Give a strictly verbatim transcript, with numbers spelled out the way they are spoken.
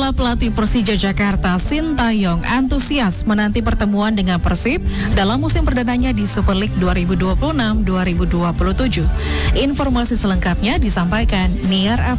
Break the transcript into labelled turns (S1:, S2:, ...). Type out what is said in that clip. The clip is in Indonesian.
S1: Saudara, pelatih Persija Jakarta Sintayong antusias menanti pertemuan dengan Persib dalam musim perdananya di Super League dua ribu dua puluh enam dua ribu dua puluh tujuh. Informasi selengkapnya disampaikan Niar